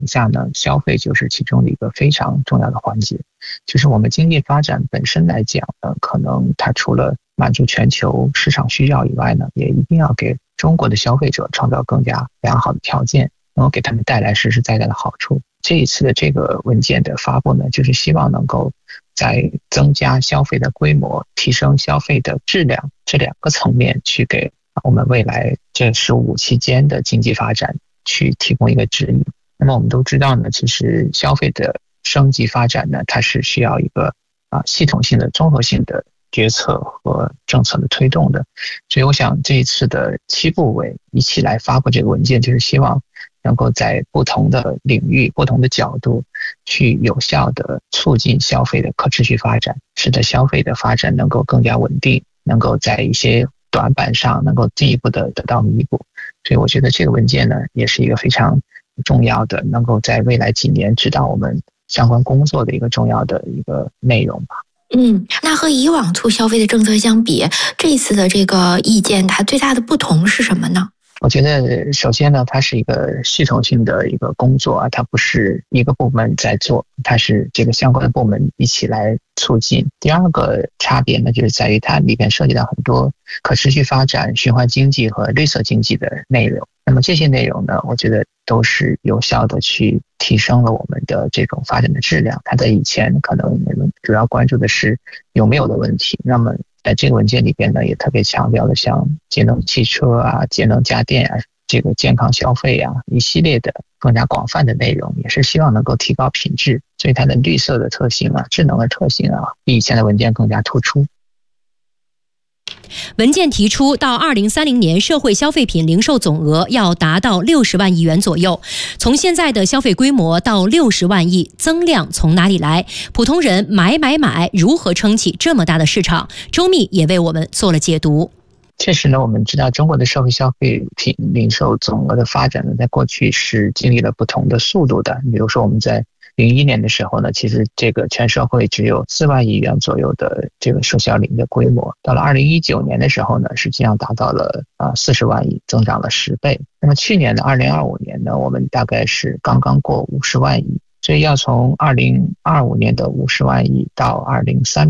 下呢，消费就是其中的一个非常重要的环节。就是我们经济发展本身来讲呢，可能它除了满足全球市场需要以外呢，也一定要给中国的消费者创造更加良好的条件，能够给他们带来实实在在的好处。这一次的这个文件的发布呢，就是希望能够在增加消费的规模、提升消费的质量这两个层面去给我们未来这15期间的经济发展去提供一个指引。那么我们都知道呢，其实消费的升级发展呢，它是需要一个系统性的综合性的决策和政策的推动的。所以我想这一次的7部委一起来发布这个文件，就是希望能够在不同的领域、不同的角度去有效的促进消费的可持续发展，使得消费的发展能够更加稳定，能够在一些短板上能够进一步的得到弥补。所以我觉得这个文件呢，也是一个非常重要的，能够在未来几年指导我们相关工作的一个重要的一个内容吧。 那和以往促消费的政策相比，这一次的这个意见它最大的不同是什么呢？ 我觉得首先呢，它是一个系统性的一个工作它不是一个部门在做，它是这个相关的部门一起来促进。第二个差别呢，就是在于它里面涉及到很多可持续发展、循环经济和绿色经济的内容。那么这些内容呢，我觉得都是有效的去提升了我们的这种发展的质量。它在以前可能我们主要关注的是有没有的问题，那么在这个文件里边呢，也特别强调了像节能汽车节能家电这个健康消费一系列的更加广泛的内容，也是希望能够提高品质。所以它的绿色的特性智能的特性比以前的文件更加突出。 文件提出，到2030年，社会消费品零售总额要达到60万亿元左右。从现在的消费规模到60万亿，增量从哪里来？普通人买，如何撑起这么大的市场？周密也为我们做了解读。 确实呢，我们知道中国的社会消费品零售总额的发展呢，在过去是经历了不同的速度的。比如说我们在2001年的时候呢，其实这个全社会只有4万亿元左右的这个社销零的规模。到了2019年的时候呢，实际上达到了40万亿，增长了10倍。那么去年的2025年呢，我们大概是刚刚过50万亿。所以要从2025年的50万亿到2030